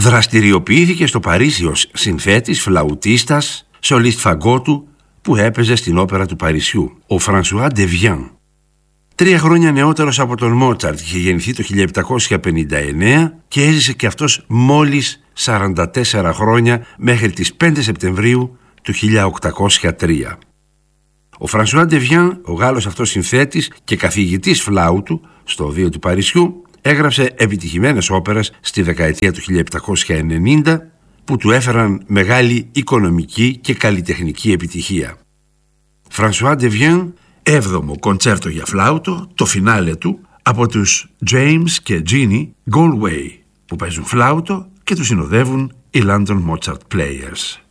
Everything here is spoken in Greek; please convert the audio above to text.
Δραστηριοποιήθηκε στο Παρίσι ως συνθέτης, φλαουτίστας, σολίστ φαγκότου που έπαιζε στην όπερα του Παρισιού, ο Φρανσουά Ντεβιάν. 3 χρόνια νεότερος από τον Μότσαρτ, είχε γεννηθεί το 1759 και έζησε και αυτός μόλις 44 χρόνια μέχρι τις 5 Σεπτεμβρίου του 1803. Ο Φρανσουά Ντεβιάν, ο Γάλλος αυτός συνθέτης και καθηγητής φλάουτου στο Οδείο του Παρισιού, έγραψε επιτυχημένες όπερες στη δεκαετία του 1790 που του έφεραν μεγάλη οικονομική και καλλιτεχνική επιτυχία. Φρανσουά Ντεβιάν, 7ο κοντσέρτο για φλάουτο, το φινάλε του, από τους James και Ginny Galway που παίζουν φλάουτο και τους συνοδεύουν οι London Mozart Players.